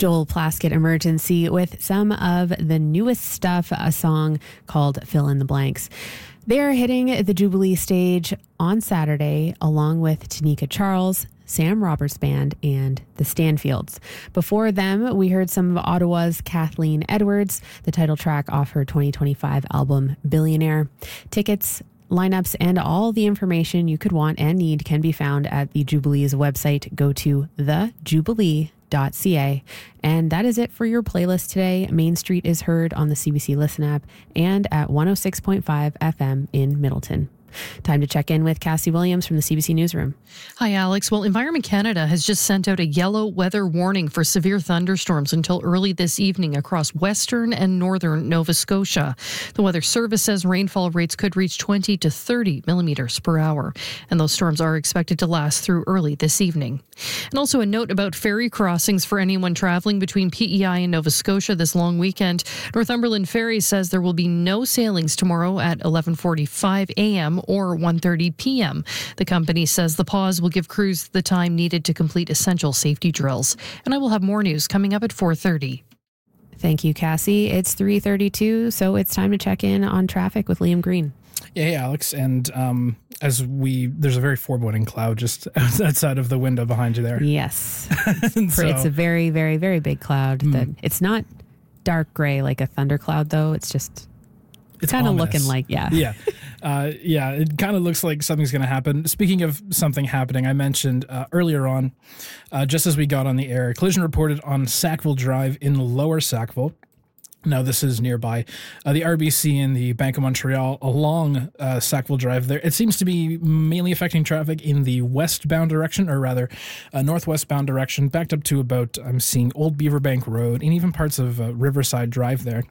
Joel Plaskett Emergency with some of the newest stuff, a song called Fill in the Blanks. They're hitting the Jubilee stage on Saturday along with Tanika Charles, Sam Roberts Band, and the Stanfields. Before them, we heard some of Ottawa's Kathleen Edwards, the title track off her 2025 album Billionaire. Tickets, lineups, and all the information you could want and need can be found at the Jubilee's website. Go to thejubilee.ca. And that is it for your playlist today. Main Street is heard on the CBC Listen app and at 106.5 FM in Middleton. Time to check in with Cassie Williams from the CBC Newsroom. Hi, Alex. Well, Environment Canada has just sent out a yellow weather warning for severe thunderstorms until early this evening across western and northern Nova Scotia. The Weather Service says rainfall rates could reach 20 to 30 millimeters per hour, and those storms are expected to last through early this evening. And also a note about ferry crossings for anyone traveling between PEI and Nova Scotia this long weekend. Northumberland Ferry says there will be no sailings tomorrow at 11:45 a.m. or 1:30 p.m. The company says the pause will give crews the time needed to complete essential safety drills. And I will have more news coming up at 4:30. Thank you, Cassie. It's 3:32, so it's time to check in on traffic with Liam Green. Yeah, hey, Alex. And there's a very foreboding cloud just outside of the window behind you there. Yes. It's a very, very, very big cloud. That it's not dark gray like a thundercloud, though. It's kind of looking like, yeah. It kind of looks like something's going to happen. Speaking of something happening, I mentioned earlier on, just as we got on the air, collision reported on Sackville Drive in Lower Sackville. Now, this is nearby the RBC and the Bank of Montreal along Sackville Drive there. It seems to be mainly affecting traffic in the westbound direction, or rather northwestbound direction, backed up to about, I'm seeing Old Beaverbank Road and even parts of Riverside Drive there.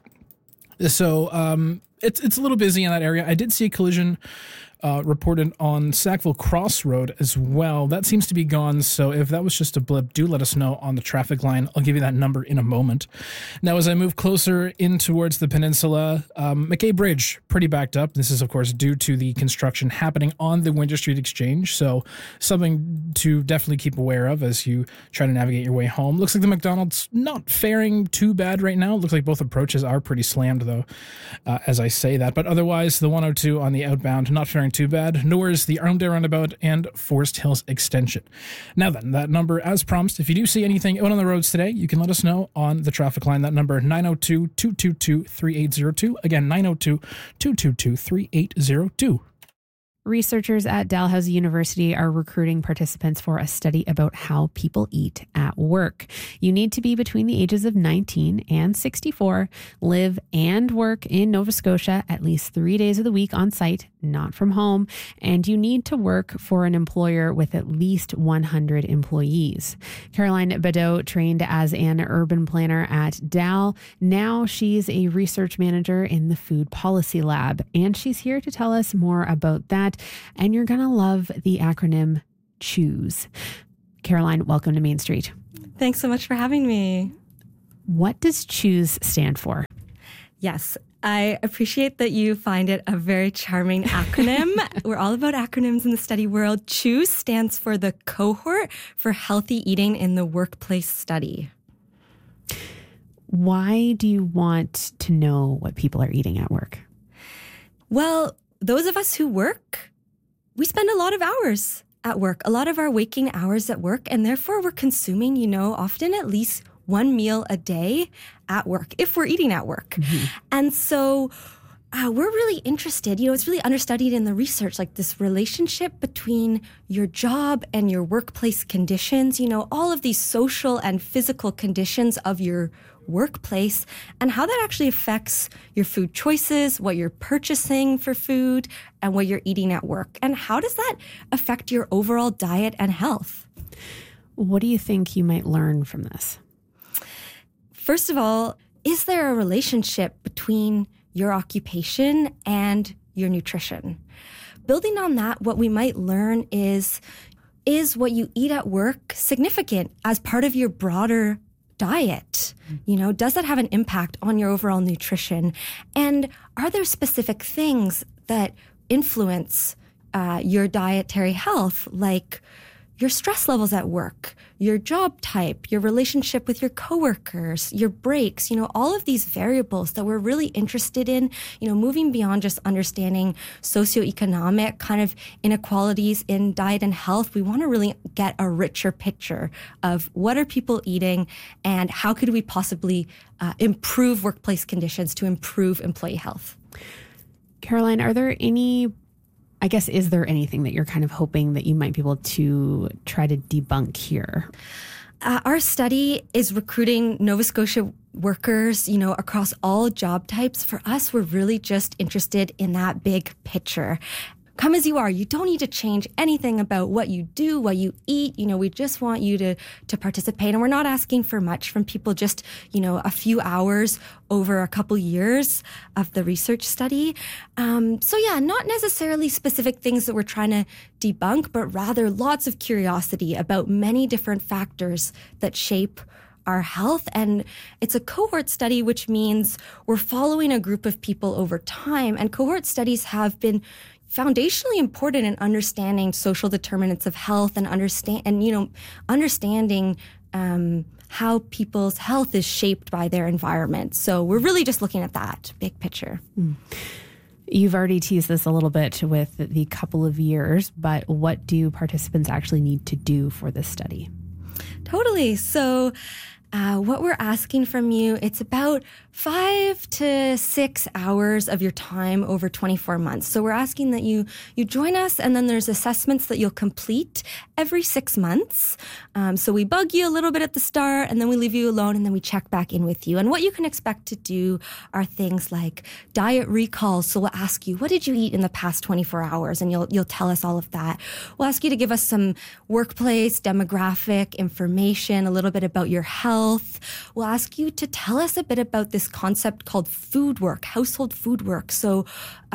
So it's a little busy in that area. I did see a collision reported on Sackville Cross Road as well. That seems to be gone, so if that was just a blip, do let us know on the traffic line. I'll give you that number in a moment. Now, as I move closer in towards the peninsula, McKay Bridge, pretty backed up. This is, of course, due to the construction happening on the Winter Street Exchange, so something to definitely keep aware of as you try to navigate your way home. Looks like the McDonald's not faring too bad right now. Looks like both approaches are pretty slammed, though, as I say that. But otherwise, the 102 on the outbound, not faring too bad, nor is the Armdale Roundabout and Forest Hills Extension. Now then, that number, as promised, if you do see anything out on the roads today, you can let us know on the traffic line. That number, 902-222-3802. Again, 902-222-3802. Researchers at Dalhousie University are recruiting participants for a study about how people eat at work. You need to be between the ages of 19 and 64, live and work in Nova Scotia at least 3 days of the week on site, not from home, and you need to work for an employer with at least 100 employees. Caroline Badeau trained as an urban planner at Dal. Now she's a research manager in the Food Policy Lab, and she's here to tell us more about that. And you're going to love the acronym CHOOSE. Caroline, welcome to Main Street. Thanks so much for having me. What does CHOOSE stand for? Yes, I appreciate that you find it a very charming acronym. We're all about acronyms in the study world. CHOOSE stands for the Cohort for Healthy Eating in the Workplace Study. Why do you want to know what people are eating at work? Well, those of us who work, we spend a lot of hours at work, a lot of our waking hours at work, and therefore we're consuming, often at least one meal a day at work, if we're eating at work. Mm-hmm. And so we're really interested, it's really understudied in the research, like this relationship between your job and your workplace conditions, all of these social and physical conditions of your workplace and how that actually affects your food choices, what you're purchasing for food, and what you're eating at work. And how does that affect your overall diet and health? What do you think you might learn from this? First of all, is there a relationship between your occupation and your nutrition? Building on that, what we might learn is what you eat at work significant as part of your broader diet? Does that have an impact on your overall nutrition? And are there specific things that influence your dietary health, like your stress levels at work, your job type, your relationship with your coworkers, your breaks, all of these variables that we're really interested in, moving beyond just understanding socioeconomic kind of inequalities in diet and health. We want to really get a richer picture of what are people eating and how could we possibly improve workplace conditions to improve employee health. Caroline, is there anything that you're kind of hoping that you might be able to try to debunk here? Our study is recruiting Nova Scotia workers, across all job types. For us, we're really just interested in that big picture. Come as you are. You don't need to change anything about what you do, what you eat. We just want you to participate. And we're not asking for much from people, just, a few hours over a couple years of the research study. Not necessarily specific things that we're trying to debunk, but rather lots of curiosity about many different factors that shape our health. And it's a cohort study, which means we're following a group of people over time. And cohort studies have been foundationally important in understanding social determinants of health and understanding how people's health is shaped by their environment. So we're really just looking at that big picture. You've already teased this a little bit with the couple of years, but what do participants actually need to do for this study? Totally. So what we're asking from you, it's about 5 to 6 hours of your time over 24 months. So we're asking that you join us, and then there's assessments that you'll complete every 6 months. So we bug you a little bit at the start, and then we leave you alone, and then we check back in with you. And what you can expect to do are things like diet recalls. So we'll ask you, what did you eat in the past 24 hours? And you'll tell us all of that. We'll ask you to give us some workplace demographic information, a little bit about your health. We'll ask you to tell us a bit about this concept called food work, household food work. So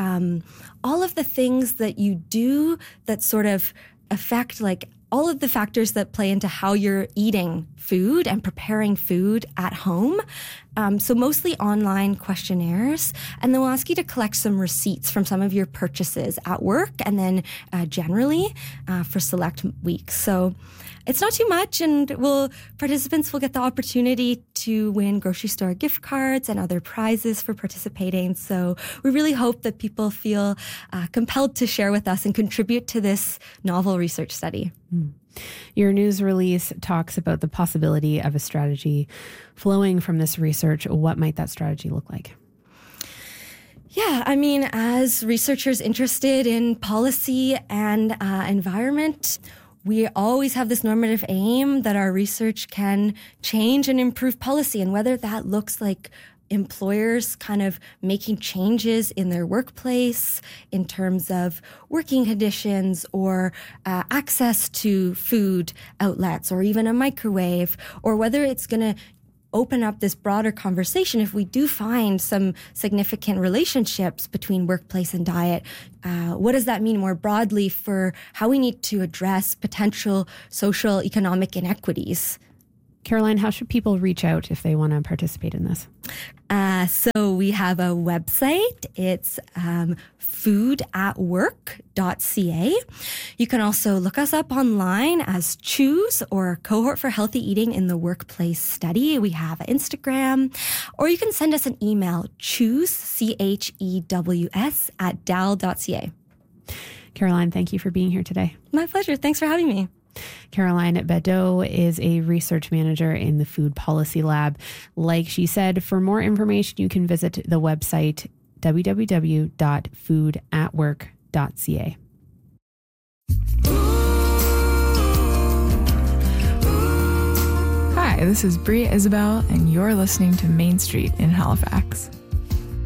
all of the things that you do that sort of affect all of the factors that play into how you're eating food and preparing food at home. So mostly online questionnaires. And then we'll ask you to collect some receipts from some of your purchases at work and then generally for select weeks. So it's not too much, and participants will get the opportunity to win grocery store gift cards and other prizes for participating. So we really hope that people feel compelled to share with us and contribute to this novel research study. Your news release talks about the possibility of a strategy flowing from this research. What might that strategy look like? Yeah, as researchers interested in policy and environment, we always have this normative aim that our research can change and improve policy, and whether that looks like employers kind of making changes in their workplace in terms of working conditions or access to food outlets or even a microwave, or whether it's going to open up this broader conversation if we do find some significant relationships between workplace and diet. What does that mean more broadly for how we need to address potential social economic inequities? Caroline, how should people reach out if they want to participate in this? So we have a website. It's foodatwork.ca. You can also look us up online as Choose or Cohort for Healthy Eating in the Workplace Study. We have Instagram, or you can send us an email, choose, CHEWS, @dal.ca. Caroline, thank you for being here today. My pleasure. Thanks for having me. Caroline Bedeau is a research manager in the Food Policy Lab. Like she said, for more information, you can visit the website www.foodatwork.ca. Hi, this is Bria Isabel, and you're listening to Main Street in Halifax.